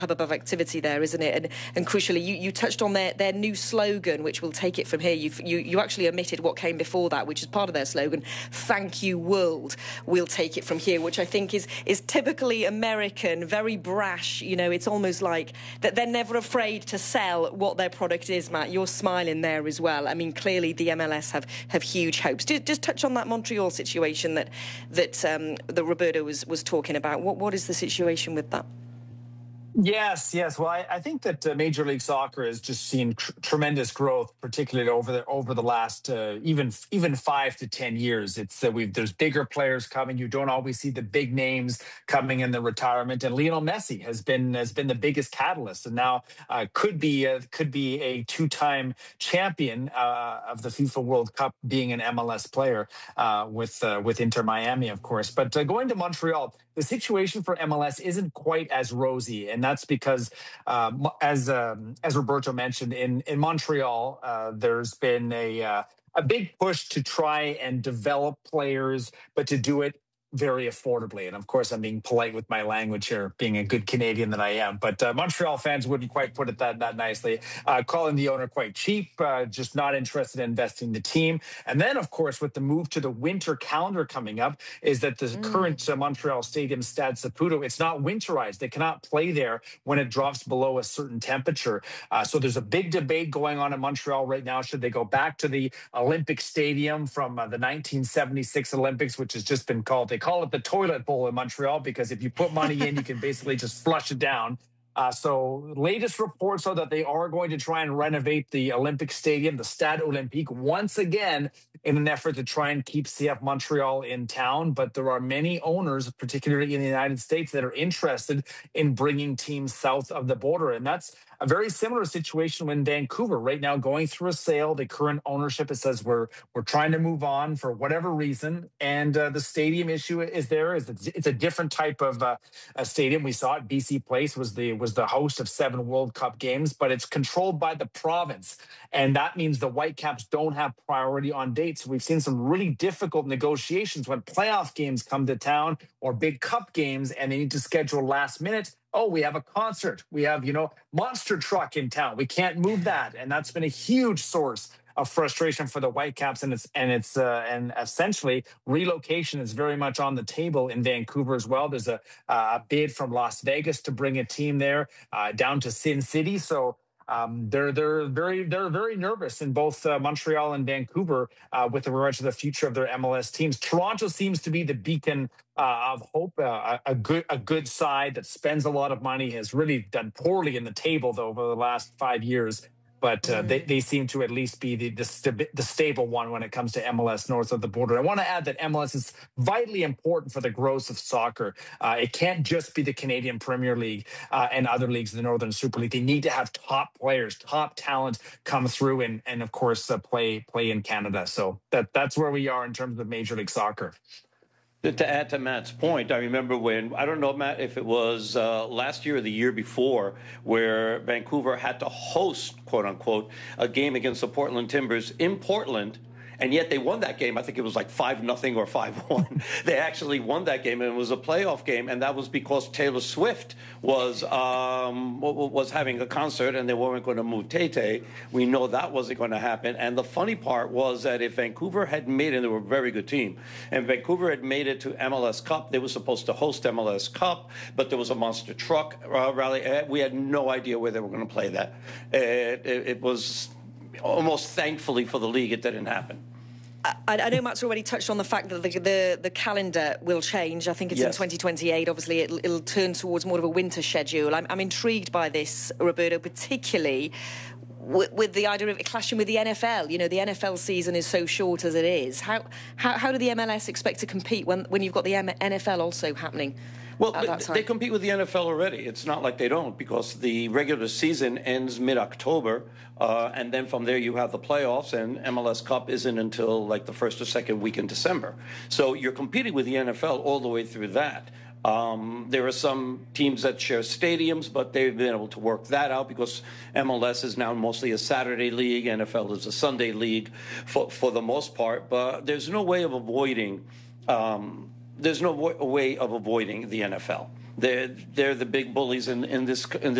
of activity there, isn't it? And crucially, you touched on their new slogan, which will take it from here. You actually omitted what came before that, which is part of their slogan, "Thank you, world. We'll take it from here," which I think is typically American, very brash. You know, it's almost like that they're never afraid to sell what their product is. Matt, you're smiling there as well. I mean, clearly the MLS have huge hopes. Just touch on that Montreal situation that Roberto was talking about. What is the situation with that? Yes. Well, I think that Major League Soccer has just seen tremendous growth, particularly over the last even 5 to 10 years. It's there's bigger players coming. You don't always see the big names coming in the retirement, and Lionel Messi has been the biggest catalyst, and now could be a two-time champion of the FIFA World Cup, being an MLS player with Inter Miami, of course. But going to Montreal, the situation for MLS isn't quite as rosy, and that's because, as Roberto mentioned, in Montreal, there's been a big push to try and develop players, but to do it very affordably. And of course, I'm being polite with my language here, being a good Canadian that I am. But Montreal fans wouldn't quite put it that nicely, calling the owner quite cheap, just not interested in investing in the team. And then, of course, with the move to the winter calendar coming up, is that the current Montreal Stadium, Stade Saputo, it's not winterized. They cannot play there when it drops below a certain temperature. So there's a big debate going on in Montreal right now. Should they go back to the Olympic Stadium from the 1976 Olympics, which has just been called, they call it the toilet bowl in Montreal, because if you put money in, you can basically just flush it down. So latest reports are that they are going to try and renovate the Olympic Stadium, the Stade Olympique, once again in an effort to try and keep CF Montreal in town. But there are many owners, particularly in the United States, that are interested in bringing teams south of the border. And that's a very similar situation in Vancouver right now, going through a sale. The current ownership, it says we're trying to move on for whatever reason. And the stadium issue is there. It's a different type of a stadium. We saw it. BC Place was the host of 7 World Cup games, but it's controlled by the province. And that means the Whitecaps don't have priority on dates. We've seen some really difficult negotiations when playoff games come to town or big cup games and they need to schedule last minute. Oh, we have a concert. We have, Monster Truck in town. We can't move that. And that's been a huge source of frustration for the Whitecaps, and essentially relocation is very much on the table in Vancouver as well. There's a bid from Las Vegas to bring a team there down to Sin City. So they're very nervous in both Montreal and Vancouver with regard to the future of their MLS teams. Toronto seems to be the beacon of hope, a good side that spends a lot of money, has really done poorly in the table though over the last 5 years. But they seem to at least be the stable one when it comes to MLS north of the border. I want to add that MLS is vitally important for the growth of soccer. It can't just be the Canadian Premier League and other leagues in the Northern Super League. They need to have top players, top talent come through and of course, play in Canada. So that's where we are in terms of Major League Soccer. To add to Matt's point, I remember when, I don't know, Matt, if it was last year or the year before, where Vancouver had to host, quote unquote, a game against the Portland Timbers in Portland. And yet they won that game. I think it was like 5-0 or 5-1. They actually won that game, and it was a playoff game, and that was because Taylor Swift was having a concert, and they weren't going to move Tay-Tay. We know that wasn't going to happen. And the funny part was that if Vancouver had made it, and they were a very good team, and Vancouver had made it to MLS Cup, they were supposed to host MLS Cup, but there was a monster truck rally. We had no idea where they were going to play that. It was almost thankfully for the league, it didn't happen. I know Matt's already touched on the fact that the calendar will change. I think it's in 2028. Obviously, it'll turn towards more of a winter schedule. I'm intrigued by this, Roberto, particularly with the idea of it clashing with the NFL. The NFL season is so short as it is. How do the MLS expect to compete when you've got the NFL also happening? Well, they compete with the NFL already. It's not like they don't, because the regular season ends mid-October, and then from there you have the playoffs, and MLS Cup isn't until like the first or second week in December. So you're competing with the NFL all the way through that. There are some teams that share stadiums, but they've been able to work that out because MLS is now mostly a Saturday league, NFL is a Sunday league for the most part. But there's no way of avoiding. There's no way of avoiding the NFL. they're the big bullies in this